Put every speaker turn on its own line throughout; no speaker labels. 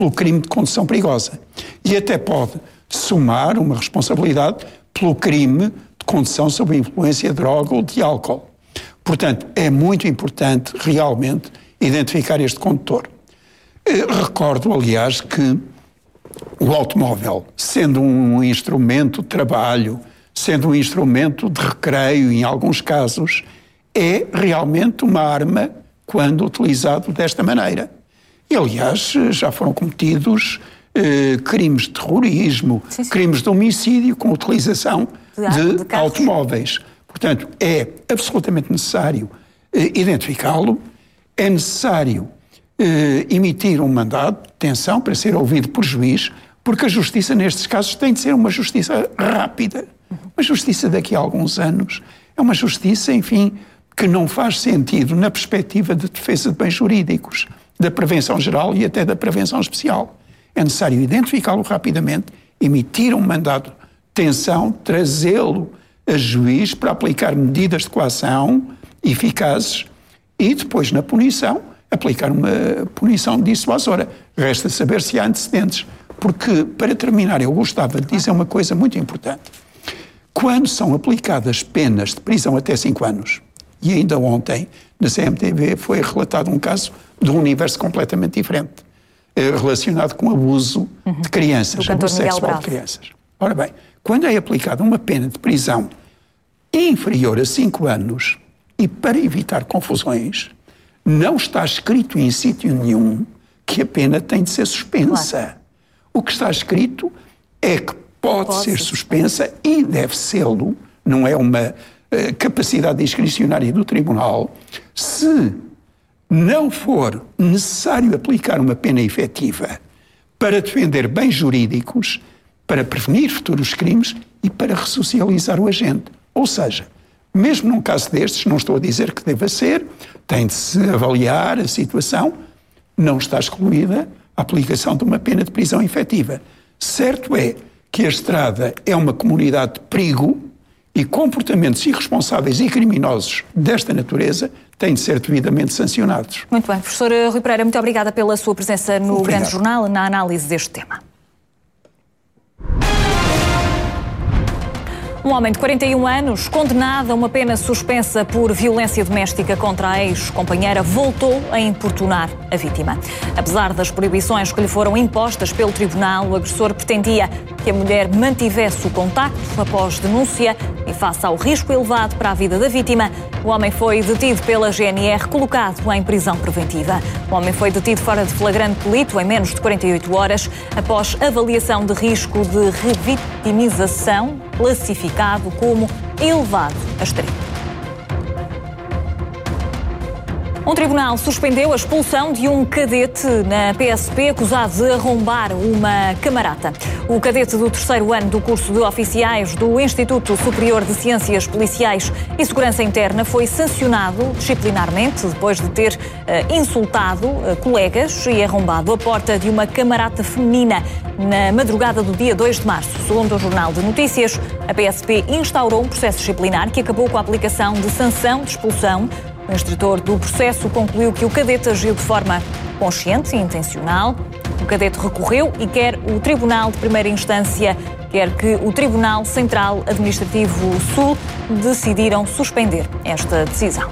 pelo crime de condução perigosa. E até pode somar uma responsabilidade pelo crime de condução sob a influência de droga ou de álcool. Portanto, é muito importante realmente identificar este condutor. Recordo, aliás, que o automóvel, sendo um instrumento de trabalho, sendo um instrumento de recreio em alguns casos, é realmente uma arma quando utilizado desta maneira. E, aliás, já foram cometidos crimes de terrorismo, sim, sim, crimes de homicídio com utilização de automóveis. Portanto, é absolutamente necessário identificá-lo, é necessário emitir um mandado de detenção para ser ouvido por juiz, porque a justiça nestes casos tem de ser uma justiça rápida. Uma justiça daqui a alguns anos é uma justiça, enfim, que não faz sentido na perspectiva de defesa de bens jurídicos, da prevenção geral e até da prevenção especial. É necessário identificá-lo rapidamente, emitir um mandado de detenção, trazê-lo a juiz para aplicar medidas de coação eficazes e depois, na punição, aplicar uma punição dissuasora. Resta saber se há antecedentes. Porque, para terminar, eu gostava de dizer uma coisa muito importante. Quando são aplicadas penas de prisão até 5 anos, e ainda ontem, na CMTV, foi relatado um caso de um universo completamente diferente, relacionado com abuso de crianças, abuso sexual de crianças. Ora bem, quando é aplicada uma pena de prisão inferior a 5 anos, e para evitar confusões, não está escrito em sítio nenhum que a pena tem de ser suspensa. Claro. O que está escrito é que pode ser suspensa e deve sê-lo, não é uma capacidade discricionária do Tribunal, se não for necessário aplicar uma pena efetiva para defender bens jurídicos, para prevenir futuros crimes e para ressocializar o agente. Ou seja, mesmo num caso destes, não estou a dizer que deva ser, tem de se avaliar a situação, não está excluída a aplicação de uma pena de prisão efetiva. Certo é que a estrada é uma comunidade de perigo e comportamentos irresponsáveis e criminosos desta natureza têm de ser devidamente sancionados.
Muito bem. Professor Rui Pereira, muito obrigada pela sua presença no Grande Jornal, na análise deste tema. Um homem de 41 anos, condenado a uma pena suspensa por violência doméstica contra a ex-companheira, voltou a importunar a vítima. Apesar das proibições que lhe foram impostas pelo tribunal, o agressor pretendia que a mulher mantivesse o contacto após denúncia e, face ao risco elevado para a vida da vítima, o homem foi detido pela GNR, colocado em prisão preventiva. O homem foi detido fora de flagrante delito em menos de 48 horas, após avaliação de risco de revitimização, classificado como elevado a extremo. Um tribunal suspendeu a expulsão de um cadete na PSP acusado de arrombar uma camarata. O cadete do 3º ano do curso de oficiais do Instituto Superior de Ciências Policiais e Segurança Interna foi sancionado disciplinarmente depois de ter insultado colegas e arrombado a porta de uma camarata feminina na madrugada do dia 2 de março. Segundo o Jornal de Notícias, a PSP instaurou um processo disciplinar que acabou com a aplicação de sanção de expulsão. O instrutor do processo concluiu que o cadete agiu de forma consciente e intencional. O cadete recorreu e quer o Tribunal de Primeira Instância, quer que o Tribunal Central Administrativo Sul decidiram suspender esta decisão.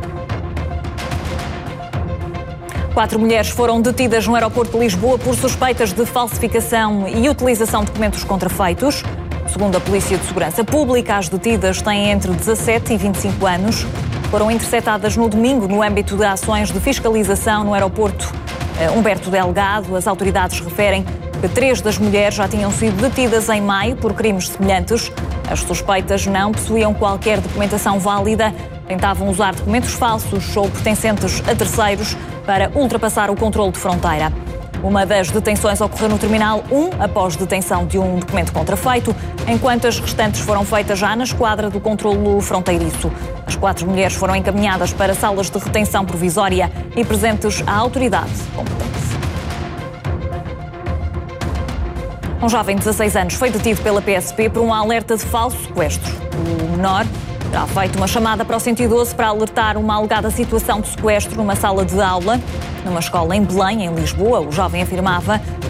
4 mulheres foram detidas no aeroporto de Lisboa por suspeitas de falsificação e utilização de documentos contrafeitos. Segundo a Polícia de Segurança Pública, as detidas têm entre 17 e 25 anos. Foram interceptadas no domingo no âmbito de ações de fiscalização no aeroporto Humberto Delgado. As autoridades referem que 3 das mulheres já tinham sido detidas em maio por crimes semelhantes. As suspeitas não possuíam qualquer documentação válida, tentavam usar documentos falsos ou pertencentes a terceiros para ultrapassar o controle de fronteira. Uma das detenções ocorreu no Terminal 1, após detenção de um documento contrafeito, enquanto as restantes foram feitas já na esquadra do controlo fronteiriço. As 4 mulheres foram encaminhadas para salas de retenção provisória e presentes à autoridade competente. Um jovem de 16 anos foi detido pela PSP por um alerta de falso sequestro. O menor terá feito uma chamada para o 112 para alertar uma alegada situação de sequestro numa sala de aula. Numa escola em Belém, em Lisboa, o jovem afirmava